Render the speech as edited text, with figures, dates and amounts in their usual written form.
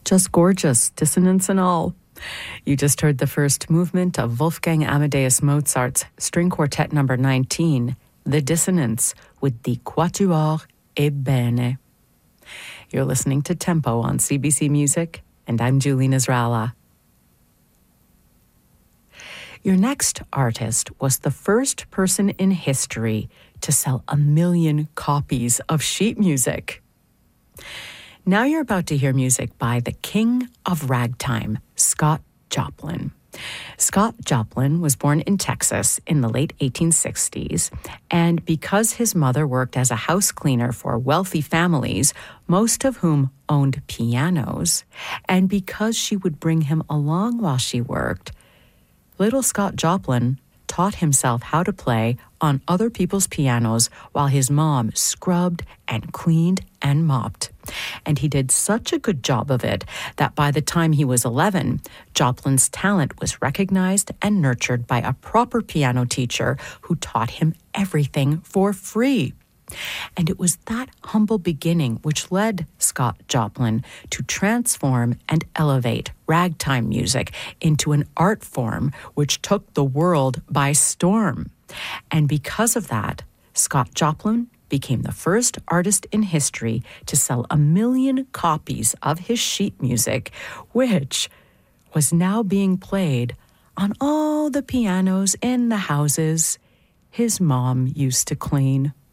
Just gorgeous, dissonance and all. You just heard the first movement of Wolfgang Amadeus Mozart's String Quartet No. 19, The Dissonance, with the Quatuor Ebbene. You're listening to Tempo on CBC Music, and I'm Julie Nasrallah. Your next artist was the first person in history to sell 1 million copies of sheet music. Now you're about to hear music by the king of ragtime, Scott Joplin. Scott Joplin was born in Texas in the late 1860s, and because his mother worked as a house cleaner for wealthy families, most of whom owned pianos, and because she would bring him along while she worked, little Scott Joplin taught himself how to play on other people's pianos while his mom scrubbed and cleaned and mopped. And he did such a good job of it that by the time he was 11, Joplin's talent was recognized and nurtured by a proper piano teacher who taught him everything for free. And it was that humble beginning which led Scott Joplin to transform and elevate ragtime music into an art form which took the world by storm. And because of that, Scott Joplin became the first artist in history to sell 1 million copies of his sheet music, which was now being played on all the pianos in the houses his mom used to clean.